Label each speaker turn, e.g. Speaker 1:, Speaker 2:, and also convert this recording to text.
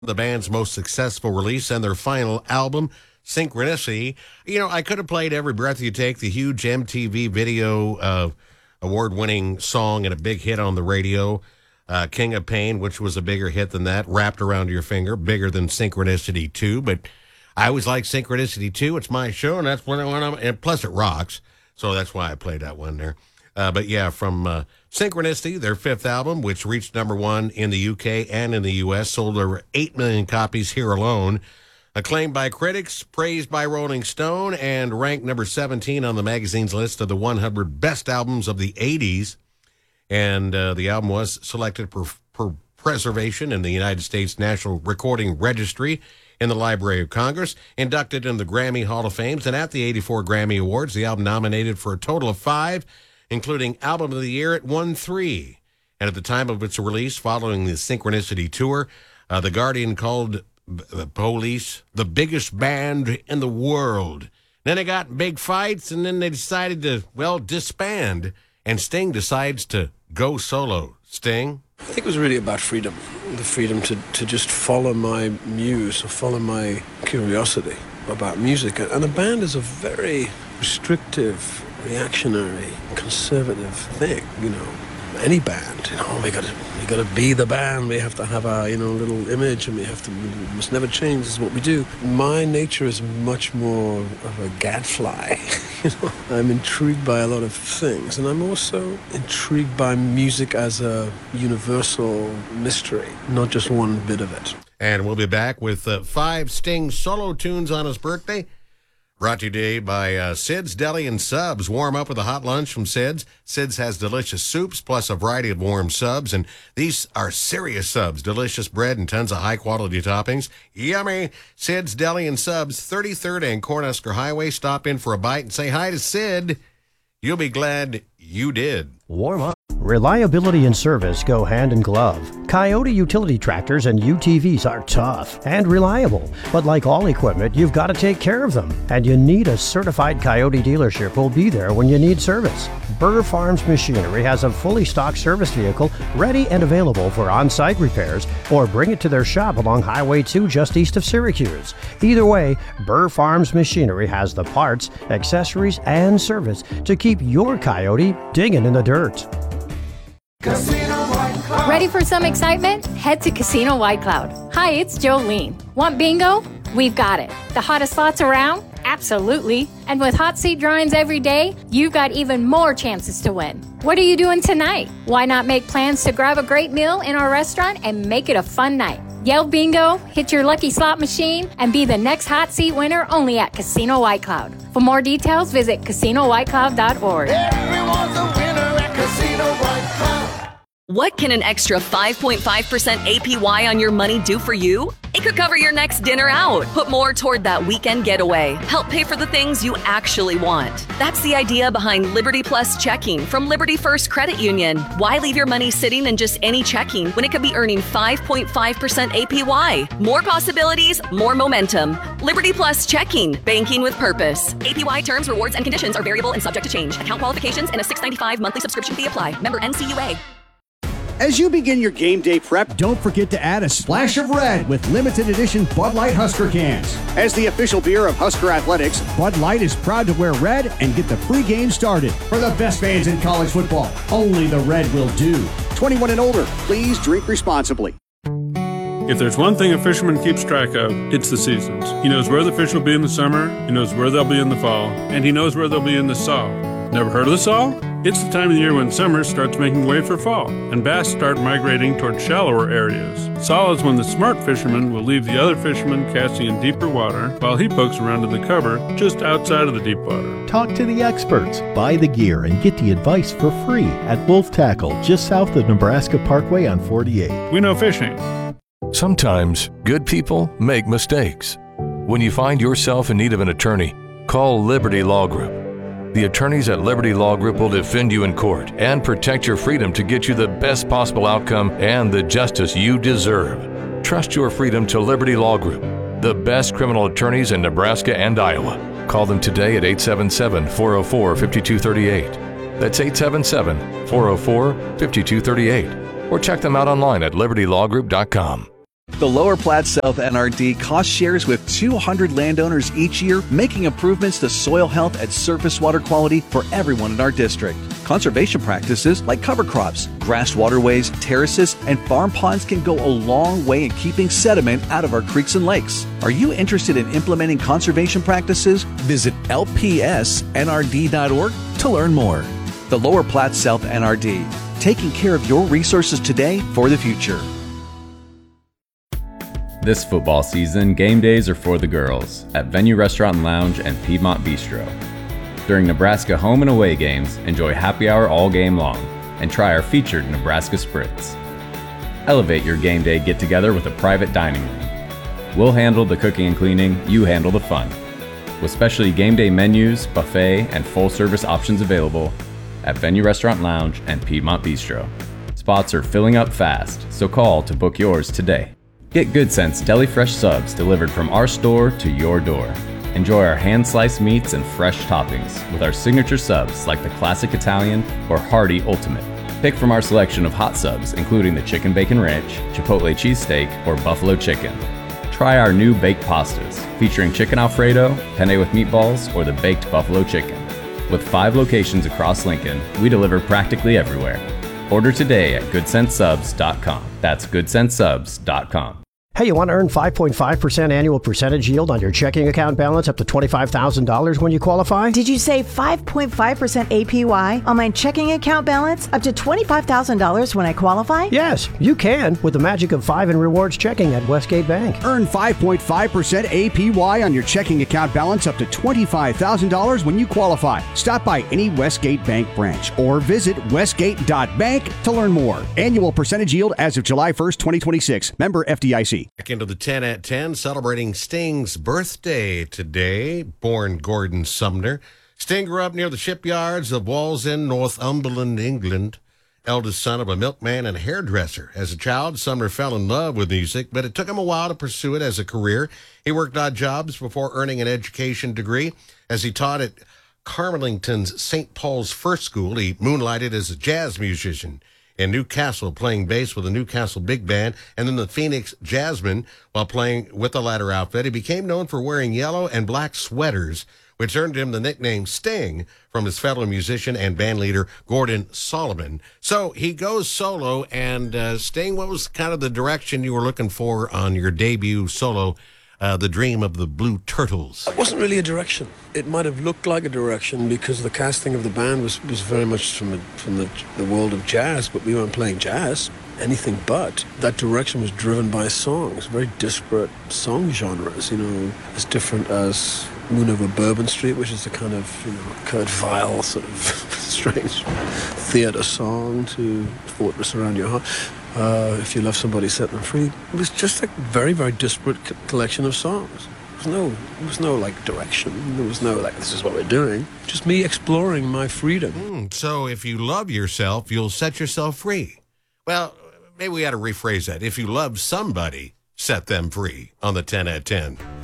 Speaker 1: the band's most successful release and their final album, Synchronicity. You know, I could have played Every Breath You Take, the huge MTV Video award-winning song and a big hit on the radio. King of Pain, which was a bigger hit than that, Wrapped Around Your Finger, bigger than Synchronicity 2. But I always like Synchronicity 2. It's my show, and that's when I want to, and plus it rocks. So that's why I played that one there. But yeah, from Synchronicity, their fifth album, which reached number one in the UK and in the US, sold over 8 million copies here alone. Acclaimed by critics, praised by Rolling Stone, and ranked number 17 on the magazine's list of the 100 best albums of the 80s. And the album was selected for preservation in the United States National Recording Registry in the Library of Congress, inducted in the Grammy Hall of Fame, and at the 84 Grammy Awards, the album nominated for a total of 5, including Album of the Year. It won 3. And at the time of its release, following the Synchronicity tour, The Guardian called the Police the biggest band in the world. Then they got in big fights, and then they decided to, disband. And Sting decides to go solo. Sting?
Speaker 2: I think it was really about freedom. The freedom to just follow my muse, or follow my curiosity about music. And a band is a very restrictive, reactionary, conservative thing, you know. Any band, we gotta be the band. We have to have our, little image, and we must never change. This is what we do. My nature is much more of a gadfly. I'm intrigued by a lot of things, and I'm also intrigued by music as a universal mystery, not just one bit of it.
Speaker 1: And we'll be back with 5 Sting solo tunes on his birthday. Brought to you today by Sid's Deli and Subs. Warm up with a hot lunch from Sid's. Sid's has delicious soups plus a variety of warm subs, and these are serious subs. Delicious bread and tons of high-quality toppings. Yummy! Sid's Deli and Subs, 33rd and Cornhusker Highway. Stop in for a bite and say hi to Sid. You'll be glad you did.
Speaker 3: Warm up. Reliability and service go hand in glove. Coyote utility tractors and UTVs are tough and reliable, but like all equipment, you've got to take care of them, and you need a certified Coyote dealership who'll be there when you need service. Burr Farms Machinery has a fully stocked service vehicle ready and available for on-site repairs, or bring it to their shop along Highway 2 just east of Syracuse. Either way, Burr Farms Machinery has the parts, accessories, and service to keep your Coyote digging in the dirt.
Speaker 4: Ready for some excitement? Head to Casino White Cloud. Hi, it's Jolene. Want bingo? We've got it. The hottest slots around? Absolutely. And with hot seat drawings every day, you've got even more chances to win. What are you doing tonight? Why not make plans to grab a great meal in our restaurant and make it a fun night? Yell bingo, hit your lucky slot machine, and be the next hot seat winner only at Casino White Cloud. For more details, visit CasinoWhiteCloud.org.
Speaker 5: Everyone's a winner at Casino White Cloud.
Speaker 6: What can an extra 5.5% APY on your money do for you? It could cover your next dinner out, put more toward that weekend getaway, help pay for the things you actually want. That's the idea behind Liberty Plus Checking from Liberty First Credit Union. Why leave your money sitting in just any checking when it could be earning 5.5% APY? More possibilities, more momentum. Liberty Plus Checking, banking with purpose. APY terms, rewards, and conditions are variable and subject to change. Account qualifications and a $6.95 monthly subscription fee apply. Member NCUA.
Speaker 7: As you begin your game day prep,
Speaker 8: don't forget to add a splash of red with limited edition Bud Light Husker cans.
Speaker 7: As the official beer of Husker Athletics,
Speaker 8: Bud Light is proud to wear red and get the free game started. For the best fans in college football, only the red will do.
Speaker 7: 21 and older, please drink responsibly.
Speaker 9: If there's one thing a fisherman keeps track of, it's the seasons. He knows where the fish will be in the summer, he knows where they'll be in the fall, and he knows where they'll be in the fall. Never heard of the fall? It's the time of the year when summer starts making way for fall, and bass start migrating toward shallower areas. Fall is when the smart fisherman will leave the other fishermen casting in deeper water, while he pokes around in the cover just outside of the deep water.
Speaker 10: Talk to the experts, buy the gear, and get the advice for free at Wolf Tackle, just south of Nebraska Parkway on 48.
Speaker 9: We know fishing.
Speaker 11: Sometimes good people make mistakes. When you find yourself in need of an attorney, call Liberty Law Group. The attorneys at Liberty Law Group will defend you in court and protect your freedom to get you the best possible outcome and the justice you deserve. Trust your freedom to Liberty Law Group, the best criminal attorneys in Nebraska and Iowa. Call them today at 877-404-5238. That's 877-404-5238. Or check them out online at libertylawgroup.com.
Speaker 12: The Lower Platte South NRD cost shares with 200 landowners each year, making improvements to soil health and surface water quality for everyone in our district. Conservation practices like cover crops, grassed waterways, terraces, and farm ponds can go a long way in keeping sediment out of our creeks and lakes. Are you interested in implementing conservation practices? Visit lpsnrd.org to learn more. The Lower Platte South NRD, taking care of your resources today for the future.
Speaker 13: This football season, game days are for the girls at Venue Restaurant and Lounge and Piedmont Bistro. During Nebraska home and away games, enjoy happy hour all game long and try our featured Nebraska Spritz. Elevate your game day get-together with a private dining room. We'll handle the cooking and cleaning, you handle the fun. With specialty game day menus, buffet, and full-service options available at Venue Restaurant Lounge and Piedmont Bistro. Spots are filling up fast, so call to book yours today. Get Good Sense Deli Fresh subs delivered from our store to your door. Enjoy our hand-sliced meats and fresh toppings with our signature subs like the Classic Italian or Hearty Ultimate. Pick from our selection of hot subs, including the Chicken Bacon Ranch, Chipotle Cheesesteak, or Buffalo Chicken. Try our new baked pastas, featuring Chicken Alfredo, penne with meatballs, or the Baked Buffalo Chicken. With 5 locations across Lincoln, we deliver practically everywhere. Order today at goodsensesubs.com. That's goodsensesubs.com.
Speaker 3: Hey, you want to earn 5.5% annual percentage yield on your checking account balance up to $25,000 when you qualify?
Speaker 14: Did you say 5.5% APY on my checking account balance up to $25,000 when I qualify?
Speaker 3: Yes, you can with the magic of 5 in rewards checking at Westgate Bank.
Speaker 8: Earn 5.5% APY on your checking account balance up to $25,000 when you qualify. Stop by any Westgate Bank branch or visit westgate.bank to learn more. Annual percentage yield as of July 1st, 2026. Member FDIC.
Speaker 1: Back into the 10 at 10, celebrating Sting's birthday today, born Gordon Sumner. Sting grew up near the shipyards of Wallsend, Northumberland, England, eldest son of a milkman and hairdresser. As a child, Sumner fell in love with music, but it took him a while to pursue it as a career. He worked odd jobs before earning an education degree. As he taught at Carmelington's St. Paul's First School, he moonlighted as a jazz musician in Newcastle, playing bass with the Newcastle Big Band, and then the Phoenix Jazzmen while playing with the latter outfit. He became known for wearing yellow and black sweaters, which earned him the nickname Sting from his fellow musician and bandleader Gordon Solomon. So he goes solo, and Sting, what was kind of the direction you were looking for on your debut solo, The Dream of the Blue Turtles?
Speaker 2: It wasn't really a direction. It might have looked like a direction because the casting of the band was very much from the world of jazz, but we weren't playing jazz, anything but. That direction was driven by songs, very disparate song genres, as different as Moon Over Bourbon Street, which is a kind of, Kurt Weill sort of strange theater song, to Fortress Around Your Heart. If You Love Somebody, Set Them Free. It was just a very, very disparate collection of songs. There was no direction. There was no this is what we're doing. Just me exploring my freedom.
Speaker 1: So if you love yourself, you'll set yourself free. Well, maybe we ought to rephrase that. If you love somebody, set them free on the 10 at 10.